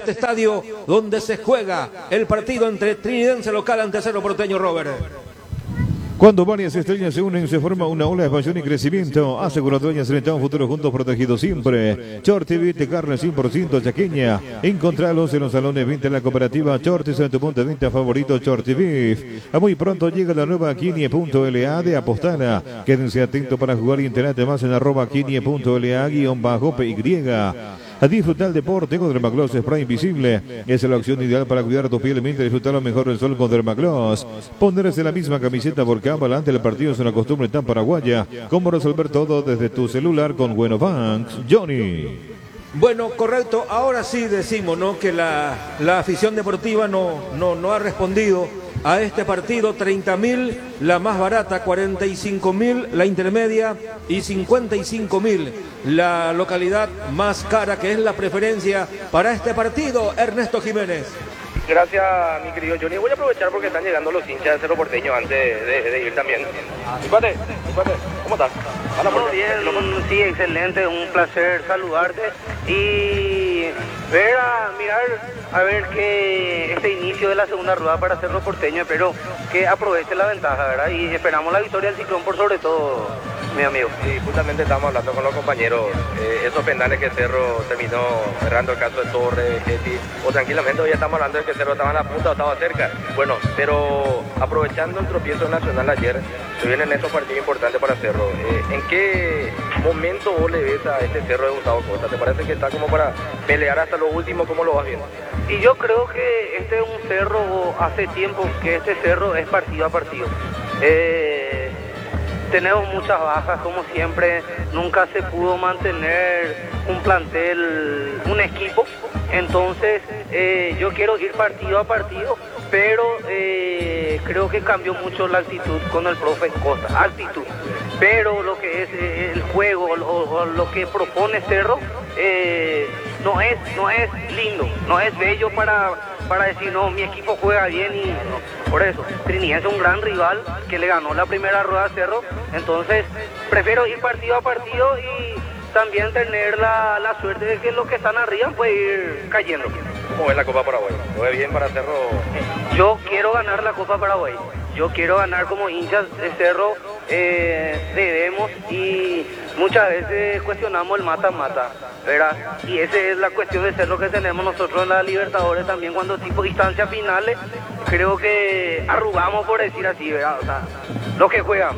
este estadio donde se juega el partido entre Trinidense local ante Cerro Porteño, Robert. Cuando varias estrellas se unen, se forma una ola de pasión y crecimiento. Aseguradoras Serenitao, un futuro juntos protegidos siempre. Shorty Beat de carne 100% chaqueña. Encontralos en los salones 20 de la cooperativa Shorty, en tu punto de venta favorito, Shorty Beef. Muy pronto llega la nueva Kine.la de Apostana. Quédense atentos para jugar y enterate más en @Kine.la_PY. A disfrutar el deporte con Dermagloss Spray Invisible. Es la opción ideal para cuidar tu piel y mente. Disfrutar lo mejor del sol con Dermagloss. Ponerse la misma camiseta por cábala ante el partido es una costumbre tan paraguaya como resolver todo desde tu celular con Bueno Banks. Johnny. Bueno, correcto. Ahora sí decimos, ¿no?, que la afición deportiva no ha respondido a este partido. 30.000 la más barata, 45.000 la intermedia y 55.000 la localidad más cara, que es la preferencia para este partido. Ernesto Jiménez. Gracias, mi querido Johnny. Voy a aprovechar porque están llegando los hinchas de Cerro Porteño antes de ir también. Hipate, ¿cómo estás? Muy bien, sí, excelente, un placer saludarte y mirar a ver que este inicio de la segunda rueda para Cerro Porteño, espero que aproveche la ventaja, ¿verdad? Y esperamos la victoria del Ciclón por sobre todo, mi amigo. Sí, justamente estábamos hablando con los compañeros, esos penales que Cerro terminó errando, el caso de Torres, Getty, o tranquilamente hoy ya estamos hablando de que Cerro estaba en la punta o estaba cerca. Bueno, pero aprovechando el tropiezo nacional ayer, se vienen esos partidos importantes para Cerro. ¿En qué momento vos le ves a este Cerro de Gustavo Costa? ¿Te parece que está como para pelear hasta lo último? ¿Cómo lo vas viendo? Y yo creo que este es un Cerro, hace tiempo que este Cerro es partido a partido. Tenemos muchas bajas, como siempre, nunca se pudo mantener un plantel, un equipo, entonces yo quiero ir partido a partido, pero creo que cambió mucho la actitud con el profe Costa, actitud, pero lo que es el juego o lo que propone Cerro no es lindo, no es bello para decir, no, mi equipo juega bien y no. Por eso, Trinidense es un gran rival que le ganó la primera rueda a Cerro, entonces prefiero ir partido a partido y también tener la suerte de que los que están arriba pueden ir cayendo. ¿Cómo ves la Copa Paraguay? ¿Lo ves bien para Cerro? Yo quiero ganar la Copa Paraguay, yo quiero ganar como hinchas de Cerro, debemos, y muchas veces cuestionamos el mata-mata, ¿verdad? Y esa es la cuestión de Cerro que tenemos nosotros en la Libertadores también, cuando tipo instancias finales, creo que arrugamos, por decir así, ¿verdad? O sea, lo que juegan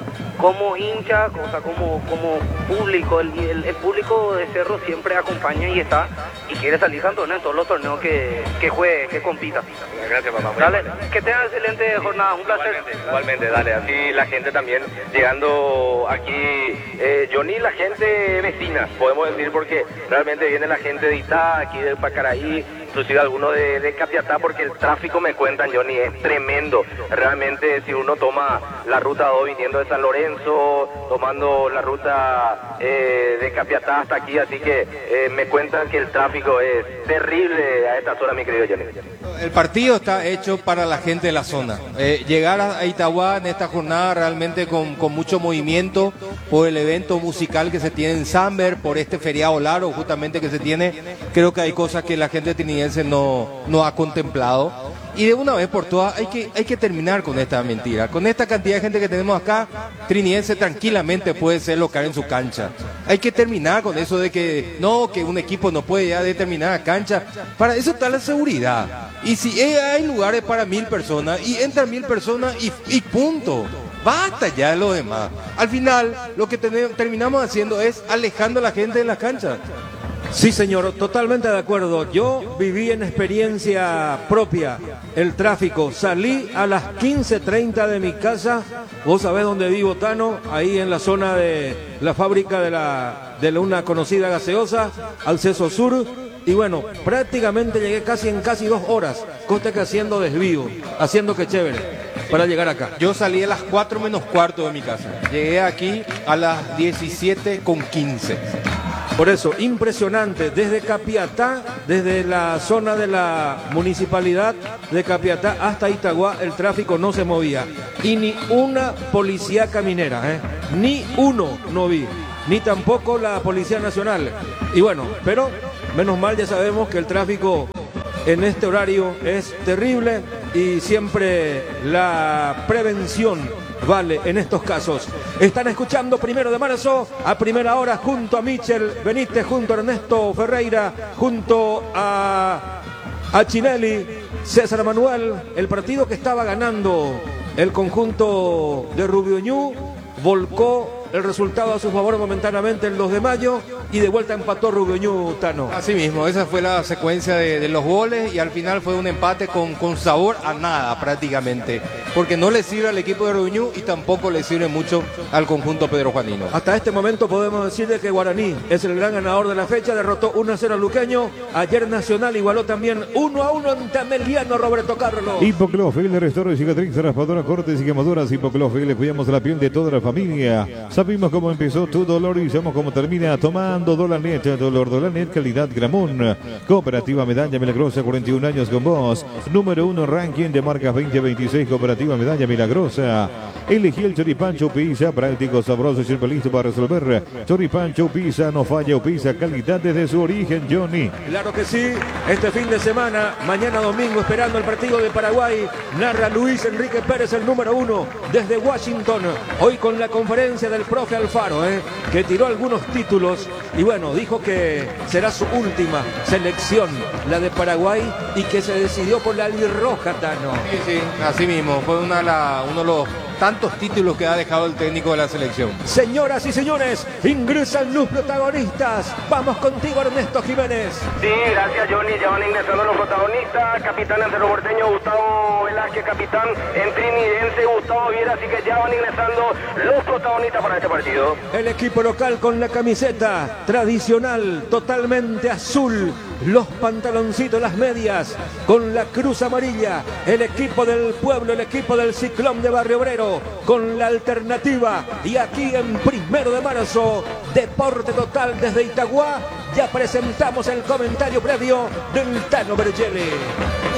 como hincha, o sea, como público, el público de Cerro siempre acompaña y está, y quiere salir campeón en todos los torneos que juegue, que compita. Gracias, papá. Dale, que tengan excelente jornada, un placer. Igualmente, dale, así la gente también llegando aquí, Johnny, la gente vecina, podemos decir, porque realmente viene la gente de Itá, aquí de Pacaraí, inclusive algunos de Capiatá, porque el tráfico, me cuentan, Johnny, es tremendo. Realmente, si uno toma la ruta 2 viniendo de San Lorenzo, tomando la ruta de Capiatá hasta aquí, así que me cuentan que el tráfico es terrible a estas horas, mi querido Johnny. El partido está hecho para la gente de la zona. Llegar a Itagua en esta jornada realmente con mucho movimiento por el evento musical que se tiene en Samber, por este feriado largo justamente que se tiene. Creo que hay cosas que la gente trinidense no ha contemplado. Y de una vez por todas hay que terminar con esta mentira. Con esta cantidad de gente que tenemos acá, Trinidense tranquilamente puede ser local en su cancha. Hay que terminar con eso de que un equipo no puede ya determinar la cancha. Para eso está la seguridad. Y si hay lugares para 1.000 personas, y entran 1.000 personas y punto. Basta ya de lo demás. Al final, lo que terminamos haciendo es alejando a la gente de las canchas. Sí, señor, totalmente de acuerdo. Yo viví en experiencia propia el tráfico. Salí a las 15:30 de mi casa. Vos sabés dónde vivo, Tano, ahí en la zona de la fábrica de una conocida gaseosa, Alceso Sur. Y bueno, prácticamente llegué casi 2 horas, cosa que haciendo desvío, haciendo que chévere, para llegar acá. Yo salí a las 4 menos cuarto de mi casa. Llegué aquí a las 17:15. Por eso, impresionante, desde Capiatá, desde la zona de la municipalidad de Capiatá hasta Itagua, el tráfico no se movía. Y ni una policía caminera, ni uno no vi, ni tampoco la Policía Nacional. Y bueno, pero menos mal ya sabemos que el tráfico en este horario es terrible y siempre la prevención vale en estos casos. Están escuchando 1 de marzo a primera hora junto a Michel Benítez, junto a Ernesto Ferreira, junto a Chinelli, César Manuel. El partido que estaba ganando el conjunto de Rubio Ñu volcó el resultado a su favor momentáneamente el 2 de mayo y de vuelta empató Rubio Ñu, Tano. Así mismo, esa fue la secuencia de los goles y al final fue un empate con sabor a nada prácticamente, porque no le sirve al equipo de Rubio Ñu y tampoco le sirve mucho al conjunto Pedro Juanino. Hasta este momento podemos decir de que Guaraní es el gran ganador de la fecha, derrotó 1-0 al Luqueño, ayer Nacional igualó también 1-1 ante Ameliano, Roberto Carlos. Hipoclofil, restauro y cicatriz, raspadora, cortes y quemaduras. Hipoclofil, le cuidamos la piel de toda la familia. Sabemos cómo empezó tu dolor y sabemos cómo termina. Tomando Dolanet, dolor Dolanet, calidad Gramón. Cooperativa Medalla Milagrosa, 41 años con vos. Número 1 ranking de marcas 2026, Cooperativa Medalla Milagrosa. Elegí el choripán Pizza, práctico, sabroso y siempre listo para resolver. Choripán Pizza, no falla Pizza, calidad desde su origen, Johnny. Claro que sí, este fin de semana, mañana domingo, esperando el partido de Paraguay, narra Luis Enrique Pérez, el número 1, desde Washington. Hoy con la conferencia del profe Alfaro, que tiró algunos títulos y bueno, dijo que será su última selección, la de Paraguay, y que se decidió por la albirroja, Tano. Sí, así mismo, fue uno de los tantos títulos que ha dejado el técnico de la selección. Señoras y señores, ingresan los protagonistas. Vamos contigo, Ernesto Jiménez. Sí, gracias, Johnny. Ya van ingresando los protagonistas. Capitán en Cerro Porteño, Gustavo Velázquez. Capitán en Trinidense, Gustavo Viera. Así que ya van ingresando los protagonistas para este partido. El equipo local con la camiseta tradicional, totalmente azul. Los pantaloncitos, las medias, con la cruz amarilla. El equipo del pueblo, el equipo del Ciclón de Barrio Obrero, con la alternativa. Y aquí en 1 de marzo, Deporte Total desde Itagua, ya presentamos el comentario previo del Tano Bergelli.